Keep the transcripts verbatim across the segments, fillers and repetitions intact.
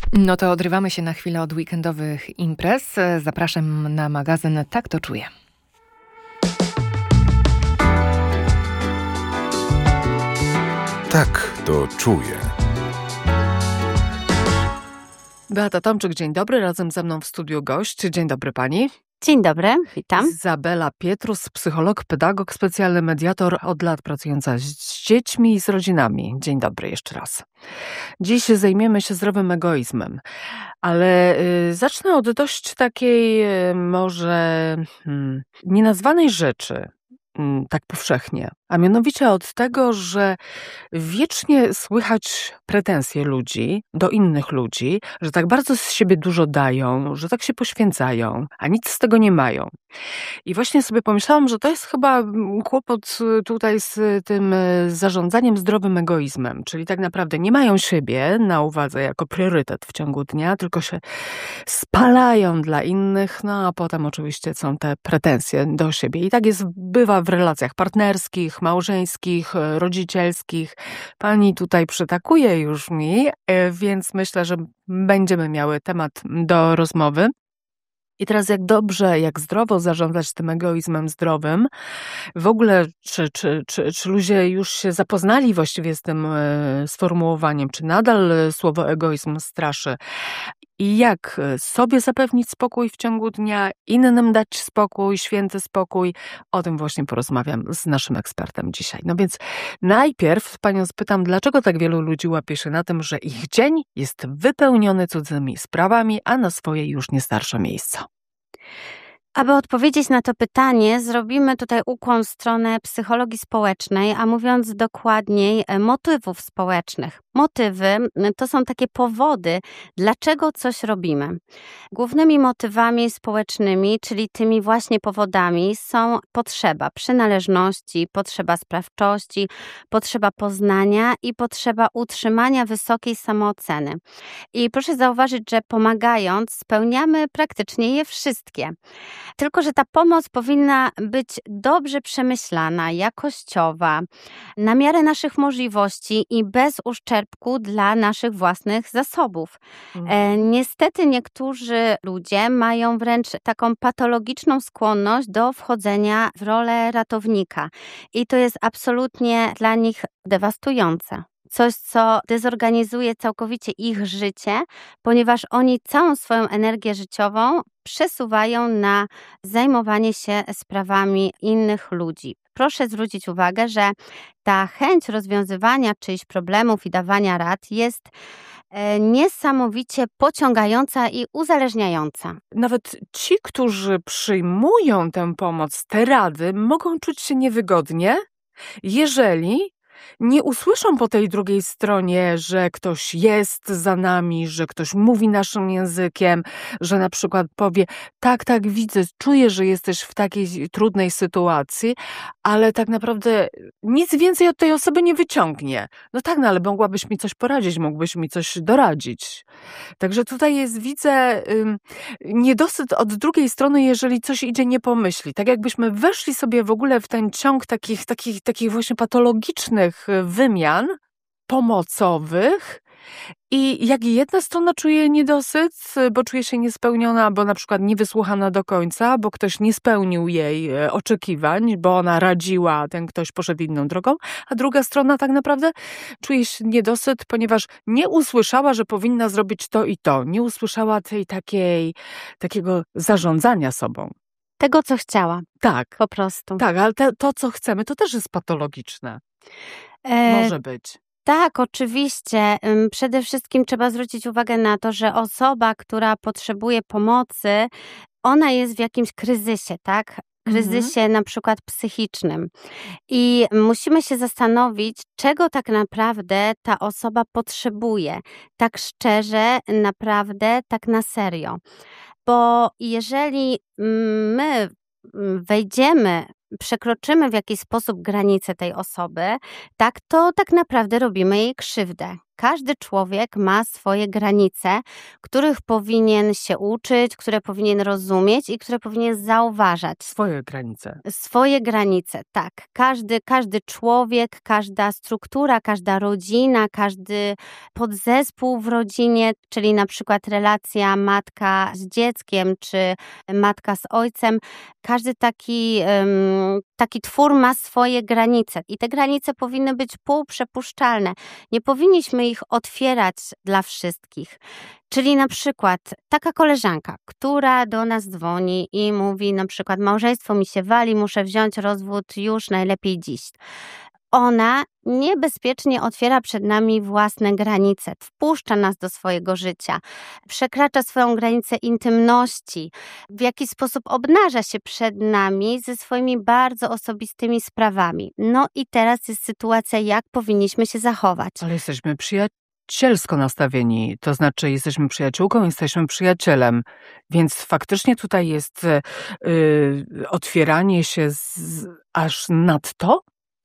No to odrywamy się na chwilę od weekendowych imprez. Zapraszam na magazyn Tak to czuję. Tak to czuję. Beata Tomczyk, dzień dobry. Razem ze mną w studiu gość. Dzień dobry pani. Dzień dobry, witam. Izabela Pietrus, psycholog, pedagog, specjalny mediator, od lat pracująca z dziećmi i z rodzinami. Dzień dobry jeszcze raz. Dziś zajmiemy się zdrowym egoizmem, ale y, zacznę od dość takiej y, może hmm, nienazwanej rzeczy, y, tak powszechnie, a mianowicie od tego, że wiecznie słychać pretensje ludzi do innych ludzi, że tak bardzo z siebie dużo dają, że tak się poświęcają, a nic z tego nie mają. I właśnie sobie pomyślałam, że to jest chyba kłopot tutaj z tym zarządzaniem zdrowym egoizmem, czyli tak naprawdę nie mają siebie na uwadze jako priorytet w ciągu dnia, tylko się spalają dla innych, no a potem oczywiście są te pretensje do siebie. I tak jest, bywa w relacjach partnerskich, małżeńskich, rodzicielskich. Pani tutaj przytakuje już mi, więc myślę, że będziemy miały temat do rozmowy. I teraz jak dobrze, jak zdrowo zarządzać tym egoizmem zdrowym? W ogóle czy, czy, czy, czy ludzie już się zapoznali właściwie z tym sformułowaniem? Czy nadal słowo egoizm straszy? I jak sobie zapewnić spokój w ciągu dnia, innym dać spokój, święty spokój? O tym właśnie porozmawiam z naszym ekspertem dzisiaj. No więc najpierw panią spytam, dlaczego tak wielu ludzi łapie się na tym, że ich dzień jest wypełniony cudzymi sprawami, a na swoje już nie starsze miejsca? Aby odpowiedzieć na to pytanie, zrobimy tutaj ukłon w stronę psychologii społecznej, a mówiąc dokładniej, motywów społecznych. Motywy to są takie powody, dlaczego coś robimy. Głównymi motywami społecznymi, czyli tymi właśnie powodami, są potrzeba przynależności, potrzeba sprawczości, potrzeba poznania i potrzeba utrzymania wysokiej samooceny. I proszę zauważyć, że pomagając spełniamy praktycznie je wszystkie. Tylko że ta pomoc powinna być dobrze przemyślana, jakościowa, na miarę naszych możliwości i bez uszczerbku dla naszych własnych zasobów. E, niestety niektórzy ludzie mają wręcz taką patologiczną skłonność do wchodzenia w rolę ratownika i to jest absolutnie dla nich dewastujące. Coś, co dezorganizuje całkowicie ich życie, ponieważ oni całą swoją energię życiową przesuwają na zajmowanie się sprawami innych ludzi. Proszę zwrócić uwagę, że ta chęć rozwiązywania czyichś problemów i dawania rad jest niesamowicie pociągająca i uzależniająca. Nawet ci, którzy przyjmują tę pomoc, te rady, mogą czuć się niewygodnie, jeżeli nie usłyszą po tej drugiej stronie, że ktoś jest za nami, że ktoś mówi naszym językiem, że na przykład powie, tak, tak, widzę, czuję, że jesteś w takiej trudnej sytuacji, ale tak naprawdę nic więcej od tej osoby nie wyciągnie. No tak, no ale mogłabyś mi coś poradzić, mógłbyś mi coś doradzić. Także tutaj jest, widzę, ym, niedosyt od drugiej strony, jeżeli coś idzie nie pomyśli. Tak jakbyśmy weszli sobie w ogóle w ten ciąg takich, takich, takich właśnie patologicznych wymian pomocowych i jak jedna strona czuje niedosyt, bo czuje się niespełniona, bo na przykład nie wysłuchana do końca, bo ktoś nie spełnił jej oczekiwań, bo ona radziła, a ten ktoś poszedł inną drogą, a druga strona tak naprawdę czuje się niedosyt, ponieważ nie usłyszała, że powinna zrobić to i to. Nie usłyszała tej takiej, takiego zarządzania sobą. Tego, co chciała. Tak. Po prostu. Tak, ale te, to, co chcemy, to też jest patologiczne. E, Może być. Tak, oczywiście. Przede wszystkim trzeba zwrócić uwagę na to, że osoba, która potrzebuje pomocy, ona jest w jakimś kryzysie, tak? Kryzysie mhm. na przykład psychicznym. I musimy się zastanowić, czego tak naprawdę ta osoba potrzebuje. Tak szczerze, naprawdę, tak na serio. Bo jeżeli my wejdziemy, przekroczymy w jakiś sposób granice tej osoby, tak, to tak naprawdę robimy jej krzywdę. każdy człowiek ma swoje granice, których powinien się uczyć, które powinien rozumieć i które powinien zauważać. Swoje granice. Swoje granice, tak. Każdy, każdy człowiek, każda struktura, każda rodzina, każdy podzespół w rodzinie, czyli na przykład relacja matka z dzieckiem, czy matka z ojcem, każdy taki, um, taki twór ma swoje granice i te granice powinny być półprzepuszczalne. Nie powinniśmy ich otwierać dla wszystkich. Czyli na przykład taka koleżanka, która do nas dzwoni i mówi na przykład: małżeństwo mi się wali, muszę wziąć rozwód już, najlepiej dziś. Ona niebezpiecznie otwiera przed nami własne granice, wpuszcza nas do swojego życia, przekracza swoją granicę intymności, w jakiś sposób obnaża się przed nami ze swoimi bardzo osobistymi sprawami. No i teraz jest sytuacja, jak powinniśmy się zachować. Ale jesteśmy przyjacielsko nastawieni, to znaczy jesteśmy przyjaciółką, jesteśmy przyjacielem, więc faktycznie tutaj jest yy, otwieranie się z, aż nadto?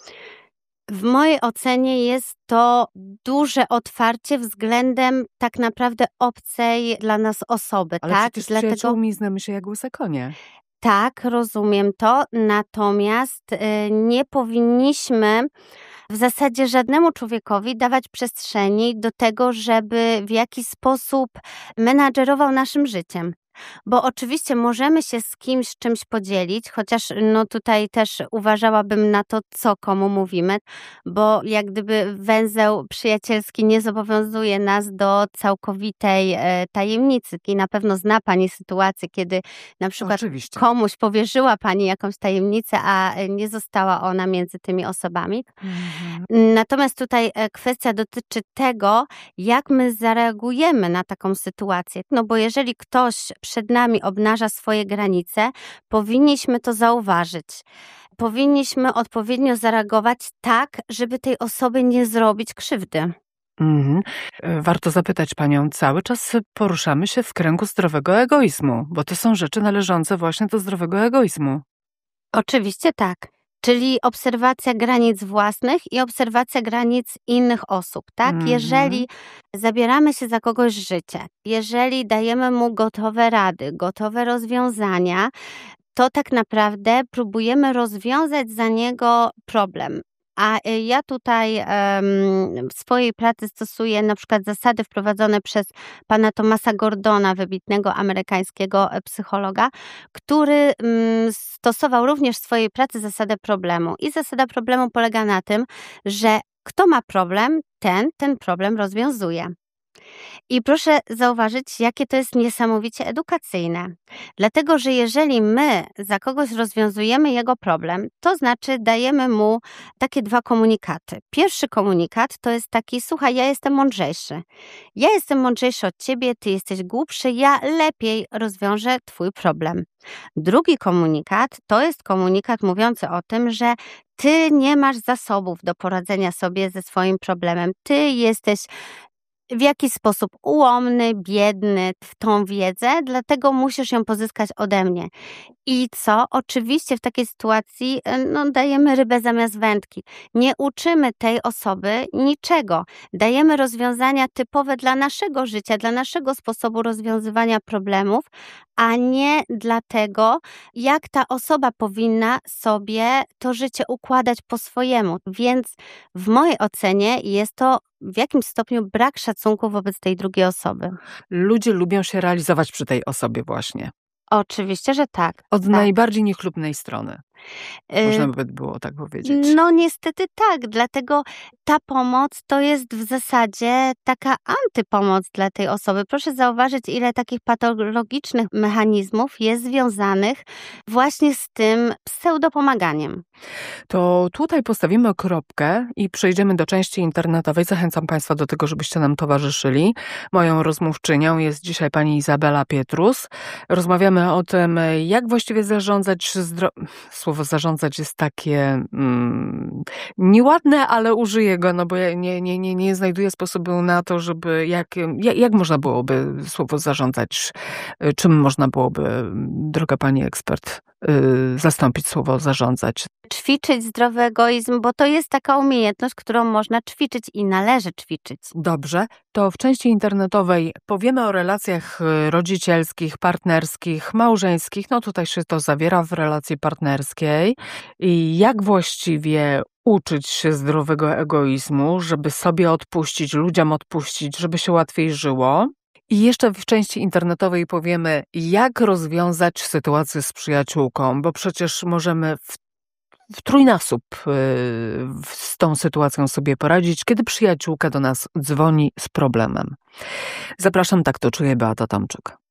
W mojej ocenie jest to duże otwarcie względem tak naprawdę obcej dla nas osoby. Ale tak? przecież Dlatego... przyjaciółmi znamy się jak łyse konie. Tak, rozumiem to, natomiast y, nie powinniśmy w zasadzie żadnemu człowiekowi dawać przestrzeni do tego, żeby w jakiś sposób menadżerował naszym życiem. Bo oczywiście możemy się z kimś czymś podzielić, chociaż no tutaj też uważałabym na to, co komu mówimy, bo jak gdyby węzeł przyjacielski nie zobowiązuje nas do całkowitej e, tajemnicy. I na pewno zna Pani sytuację, kiedy na przykład Oczywiście. komuś powierzyła Pani jakąś tajemnicę, a nie została ona między tymi osobami. Mhm. Natomiast tutaj e, kwestia dotyczy tego, jak my zareagujemy na taką sytuację. No bo jeżeli ktoś przed nami obnaża swoje granice, powinniśmy to zauważyć. Powinniśmy odpowiednio zareagować tak, żeby tej osobie nie zrobić krzywdy. Mhm. Warto zapytać Panią, cały czas poruszamy się w kręgu zdrowego egoizmu, bo to są rzeczy należące właśnie do zdrowego egoizmu. Oczywiście tak. Czyli obserwacja granic własnych i obserwacja granic innych osób, tak? Mhm. Jeżeli zabieramy się za kogoś życie, jeżeli dajemy mu gotowe rady, gotowe rozwiązania, to tak naprawdę próbujemy rozwiązać za niego problem. A ja tutaj um, w swojej pracy stosuję na przykład zasady wprowadzone przez pana Thomasa Gordona, wybitnego amerykańskiego psychologa, który um, stosował również w swojej pracy zasadę problemu. I zasada problemu polega na tym, że kto ma problem, ten ten problem rozwiązuje. I proszę zauważyć, jakie to jest niesamowicie edukacyjne. Dlatego, że jeżeli my za kogoś rozwiązujemy jego problem, to znaczy dajemy mu takie dwa komunikaty. Pierwszy komunikat to jest taki: słuchaj, ja jestem mądrzejszy. Ja jestem mądrzejszy od ciebie, ty jesteś głupszy, ja lepiej rozwiążę twój problem. Drugi komunikat to jest komunikat mówiący o tym, że ty nie masz zasobów do poradzenia sobie ze swoim problemem. Ty jesteś w jakiś sposób ułomny, biedny w tą wiedzę, dlatego musisz ją pozyskać ode mnie. I co? Oczywiście w takiej sytuacji no, dajemy rybę zamiast wędki. Nie uczymy tej osoby niczego. Dajemy rozwiązania typowe dla naszego życia, dla naszego sposobu rozwiązywania problemów, a nie dla tego, jak ta osoba powinna sobie to życie układać po swojemu. Więc w mojej ocenie jest to w jakimś stopniu brak szacunku wobec tej drugiej osoby. Ludzie lubią się realizować przy tej osobie właśnie. Oczywiście, że tak. Od tak. najbardziej niechlubnej strony. Można Y, by było tak powiedzieć. No niestety tak, dlatego ta pomoc to jest w zasadzie taka antypomoc dla tej osoby. Proszę zauważyć, ile takich patologicznych mechanizmów jest związanych właśnie z tym pseudopomaganiem. To tutaj postawimy kropkę i przejdziemy do części internetowej. Zachęcam Państwa do tego, żebyście nam towarzyszyli. Moją rozmówczynią jest dzisiaj pani Izabela Pietrus. Rozmawiamy o tym, jak właściwie zarządzać zdrowiem. Słowo zarządzać jest takie mm, nieładne, ale użyję go, no bo ja nie, nie, nie, nie znajduję sposobu na to, żeby jak, jak, jak można byłoby słowo zarządzać, czym można byłoby, droga pani ekspert, y, zastąpić słowo zarządzać. Ćwiczyć zdrowy egoizm, bo to jest taka umiejętność, którą można ćwiczyć i należy ćwiczyć. Dobrze, to w części internetowej powiemy o relacjach y, rodzicielskich, partnerskich, małżeńskich. No tutaj się to zawiera w relacji partnerskiej. I jak właściwie uczyć się zdrowego egoizmu, żeby sobie odpuścić, ludziom odpuścić, żeby się łatwiej żyło. I jeszcze w części internetowej powiemy, jak rozwiązać sytuację z przyjaciółką, bo przecież możemy w, w trójnasób y, z tą sytuacją sobie poradzić, kiedy przyjaciółka do nas dzwoni z problemem. Zapraszam, tak to czuję, Beata Tomczyk.